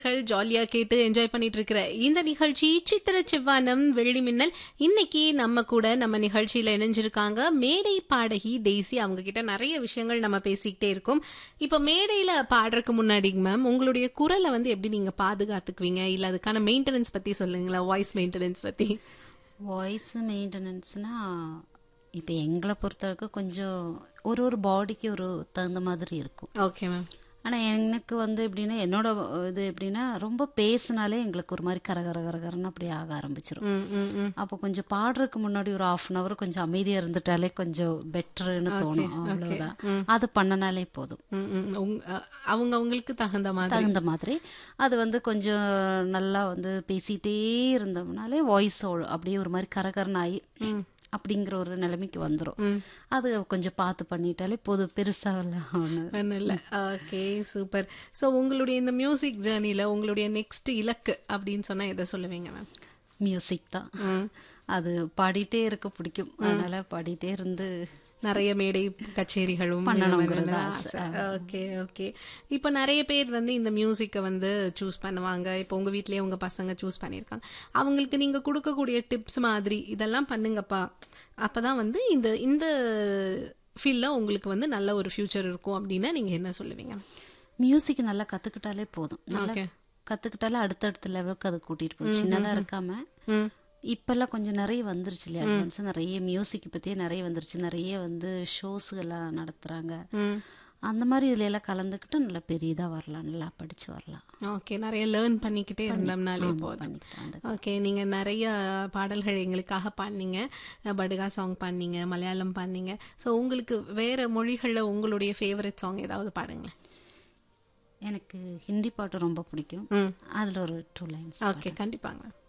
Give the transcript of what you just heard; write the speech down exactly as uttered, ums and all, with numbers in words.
ஜாலியா கேட்டு என்ஜாய் பண்ணிட்டு இருக்கிற இந்த நிகழ்ச்சி சித்திர செவ்வானம் வெள்ளி மின்னல். இன்னைக்கு நம்ம கூட நம்ம நிகழ்ச்சியில இணைஞ்சிருக்காங்க மேடை பாடகி டெய்ஸி. அவங்க கிட்ட நிறைய விஷயங்கள் நம்ம பேசிக்கிட்டே இருக்கோம். இப்ப மேடையில பாடுறதுக்கு முன்னாடி மேம் உங்களுடைய குரலை வந்து எப்படி நீங்க பாதுகாத்துக்குவீங்க, இல்ல அதுக்கான மெயின்டெனன்ஸ் பத்தி சொல்லுங்களா, வாய்ஸ் மெயின்டெனன்ஸ் பத்தி. வாய்ஸ் மெயின்டெனன்ஸ்னா இப்போ எங்களை பொறுத்த வரைக்கும் கொஞ்சம் ஒரு ஒரு பாடிக்கு ஒரு தகுந்த மாதிரி இருக்கும். Okay ma'am. ஆனால் எனக்கு வந்து எப்படின்னா என்னோட இது எப்படின்னா ரொம்ப பேசினாலே எங்களுக்கு ஒரு மாதிரி கரகர கரகரன்னு அப்படி ஆக ஆரம்பிச்சிடும். அப்போ கொஞ்சம் பாடுறதுக்கு முன்னாடி ஒரு ஆஃப் அன் அவர் கொஞ்சம் அமைதியாக இருந்துட்டாலே கொஞ்சம் பெட்டர்னு தோணும். அவ்வளோதான், அது பண்ணனாலே போதும். அவங்க அவங்களுக்கு தகுந்த மாதிரி தகுந்த மாதிரி அது வந்து கொஞ்சம் நல்லா வந்து பேசிகிட்டே இருந்தோம்னாலே வாய்ஸ் அப்படியே ஒரு மாதிரி கரகரன்னு ஆகி அப்படிங்கிற ஒரு நிலைமைக்கு வந்துடும். அது கொஞ்சம் பார்த்து பண்ணிட்டாலே பொது பெருசாக ஒன்றும் இல்லை. Okay, super. ஸோ உங்களுடைய இந்த மியூசிக் ஜேர்னியில் உங்களுடைய நெக்ஸ்ட் இலக்கு அப்படின்னு சொன்னால் எதை சொல்லுவீங்க மேம்? மியூசிக் தான். அது பாடிட்டே இருக்க பிடிக்கும், அதனால பாடிட்டே இருந்து நிறைய மேடை கச்சேரிகளும் பண்ணணுங்கிறது. Okay okay. இப்போ நிறைய பேர் வந்து இந்த மியூசிக்கை வந்து சூஸ் பண்ணுவாங்க. இப்போ உங்கள் வீட்லேயே உங்கள் பசங்க சூஸ் பண்ணியிருக்காங்க. அவங்களுக்கு நீங்கள் கொடுக்கக்கூடிய டிப்ஸ் மாதிரி இதெல்லாம் பண்ணுங்கப்பா, அப்போ தான் வந்து இந்த இந்த ஃபீல்டில் உங்களுக்கு வந்து நல்ல ஒரு ஃப்யூச்சர் இருக்கும் அப்படின்னா நீங்கள் என்ன சொல்லுவீங்க? மியூசிக் நல்லா கற்றுக்கிட்டாலே போதும். நல்லா கற்றுக்கிட்டாலே அடுத்தடுத்த லெவலுக்கு அது கூட்டிகிட்டு போகும். சின்னதாக இருக்காமல் இப்போல்லாம் கொஞ்சம் நிறைய வந்துருச்சு இல்லையா, அட்வான்ஸ் நிறைய மியூசிக் பற்றியே நிறைய வந்துருச்சு. நிறைய வந்து ஷோஸுகள்லாம் நடத்துகிறாங்க. அந்த மாதிரி இதுல எல்லாம் கலந்துக்கிட்டு நல்லா பெரியதாக வரலாம், நல்லா படித்து வரலாம். ஓகே, நிறைய லேர்ன் பண்ணிக்கிட்டே இருந்தோம்னாலே போதும். ஓகே, நீங்கள் நிறைய பாடல்கள் எங்களுக்காக பாடினீங்க, படுகா சாங் பாடினீங்க, மலையாளம் பாடினீங்க. ஸோ உங்களுக்கு வேறு மொழிகளில் உங்களுடைய ஃபேவரட் சாங் ஏதாவது பாடுங்களேன். எனக்கு ஹிந்தி பாட்டு ரொம்ப பிடிக்கும், அதில் ஒரு டூ லைன்ஸ். ஓகே, கண்டிப்பாங்க.